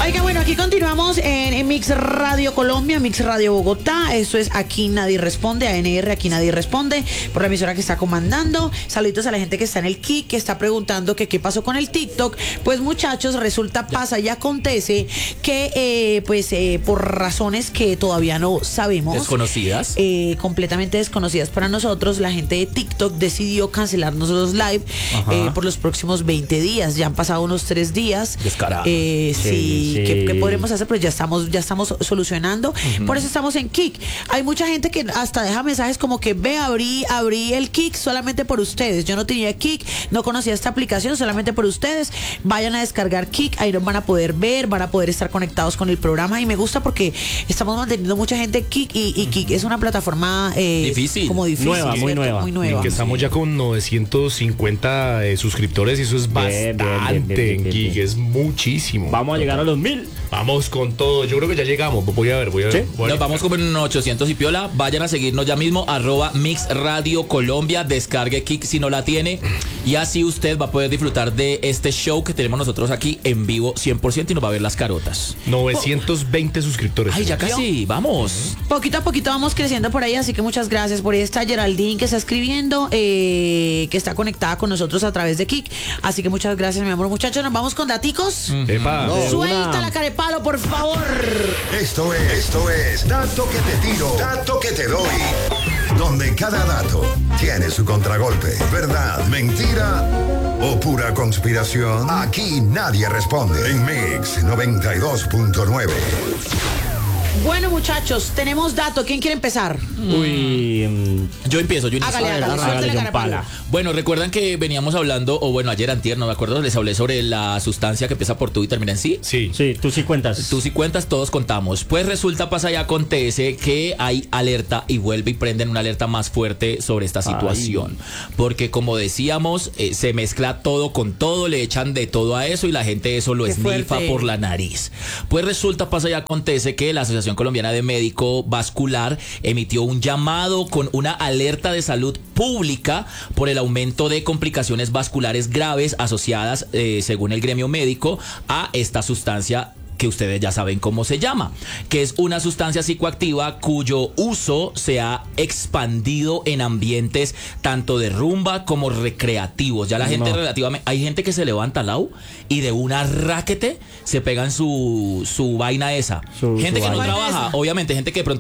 Oiga, bueno, aquí continuamos en Mix Radio Colombia, Mix Radio Bogotá. Esto es Aquí Nadie Responde, ANR, Aquí Nadie Responde, por la emisora que está comandando. Saluditos a la gente que está en el Kik, que está preguntando que qué pasó con el TikTok. Pues muchachos, resulta, pasa y acontece que por razones que todavía no sabemos, desconocidas, completamente desconocidas para nosotros, la gente de TikTok decidió cancelarnos los live por los próximos 20 días. Ya han pasado unos 3 días. Descarado. Sí. ¿Qué podremos hacer? Pues ya estamos solucionando. Por eso estamos en Kik. Hay mucha gente que hasta deja mensajes como que abrí el Kik solamente por ustedes. Yo no tenía Kik, no conocía esta aplicación, solamente por ustedes. Vayan a descargar Kik, ahí nos van a poder ver, van a poder estar conectados con el programa. Y me gusta porque estamos manteniendo mucha gente Kik y Kik es una plataforma difícil, nueva, muy nueva. Y que estamos ya con 950 suscriptores y eso es bastante en Kik, es muchísimo. Vamos a llegar a los 1000. Vamos con todo, yo creo que ya llegamos. Voy a ver. ¿Sí? Nos vamos como en 800 y piola. Vayan a seguirnos ya mismo, @Mix Radio Colombia. Descargue Kik si no la tiene. Y así usted va a poder disfrutar de este show que tenemos nosotros aquí en vivo 100% y nos va a ver las carotas. 920 suscriptores. Ay, ya casi, vamos. Poquito a poquito vamos creciendo por ahí, así que muchas gracias. Por ahí está Geraldine que está escribiendo, que está conectada con nosotros a través de Kik. Así que muchas gracias, mi amor. Muchachos, nos vamos con daticos. Epa. Suelta la carepalo, por favor. Esto es Dato que te tiro, Dato que te doy. Donde cada dato tiene su contragolpe. ¿Verdad? ¿Mentira? ¿O pura conspiración? Aquí nadie responde. En Mix 92.9. Bueno, muchachos, tenemos dato. ¿Quién quiere empezar? Yo empiezo, yo inicio. Hágale, suelte la carepalo. Bueno, recuerdan que veníamos hablando, o bueno, ayer antier, no me acuerdo, les hablé sobre la sustancia que empieza por tú y termina en sí. Sí, tú sí cuentas. Tú sí cuentas, todos contamos. Pues resulta, pasa y acontece que hay alerta y vuelve y prenden una alerta más fuerte sobre esta situación. Porque como decíamos, se mezcla todo con todo, le echan de todo a eso y la gente eso lo esnifa por la nariz. Pues resulta, pasa y acontece que la Asociación Colombiana de Médico Vascular emitió un llamado con una alerta de salud pública por el aumento de complicaciones vasculares graves asociadas, según el gremio médico, a esta sustancia que ustedes ya saben cómo se llama, que es una sustancia psicoactiva cuyo uso se ha expandido en ambientes tanto de rumba como recreativos. Ya la gente relativamente, hay gente que se levanta al lado y de una raquete se pegan su vaina esa. Gente que no trabaja, obviamente, gente que de pronto